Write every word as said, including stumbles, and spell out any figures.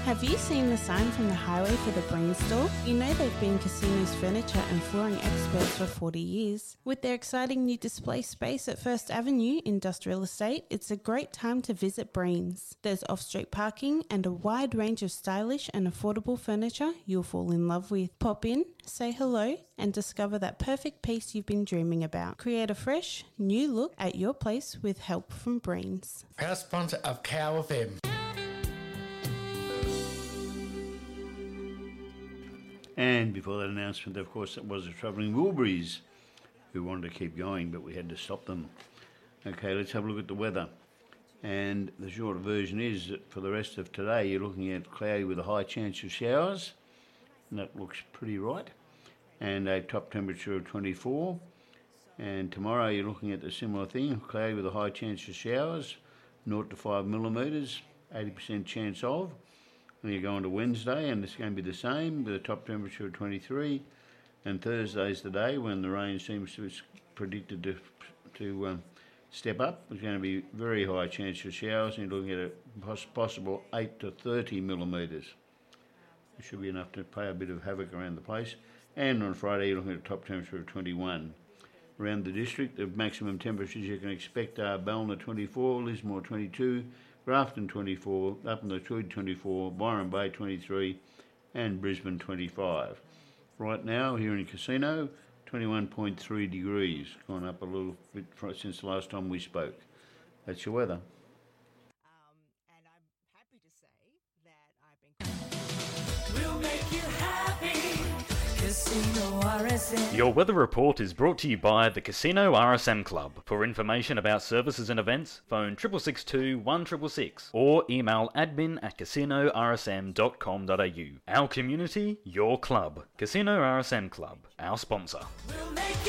Have you seen the sign from the highway for the Breen store? You know they've been Casino's furniture and flooring experts for forty years. With their exciting new display space at First Avenue Industrial Estate, it's a great time to visit Breen's. There's off-street parking and a wide range of stylish and affordable furniture you'll fall in love with. Pop in, say hello, and discover that perfect piece you've been dreaming about. Create a fresh, new look at your place with help from Breen's. Proud sponsor of Cow F M. And before that announcement, of course, it was the Travelling Wilburys who wanted to keep going, but we had to stop them. Okay, let's have a look at the weather. And the short version is that for the rest of today, you're looking at cloudy with a high chance of showers, and that looks pretty right, and a top temperature of twenty-four. And tomorrow, you're looking at the similar thing, cloudy with a high chance of showers, zero to five millimetres, eighty percent chance of. And you go on to Wednesday, and it's going to be the same with a top temperature of twenty-three. And Thursday's the day when the rain seems to be predicted to to um, step up. It's going to be very high chance of showers, and you're looking at a poss- possible eight to thirty millimetres. It should be enough to play a bit of havoc around the place. And on Friday, you're looking at a top temperature of twenty-one. Around the district, the maximum temperatures you can expect are Ballina twenty-four, Lismore twenty-two, Grafton twenty-four, Upper the Tweed twenty-four, Byron Bay twenty-three, and Brisbane twenty-five. Right now, here in Casino, twenty-one point three degrees, gone up a little bit since the last time we spoke. That's your weather. Um, and I'm happy to say that I've been... We'll make you happy. Casino R S M. Your weather report is brought to you by the Casino R S M Club. For information about services and events, phone six six two, one six six six or email admin at casino r s m dot com dot a u. Our community, your club. Casino R S M Club, our sponsor. We'll make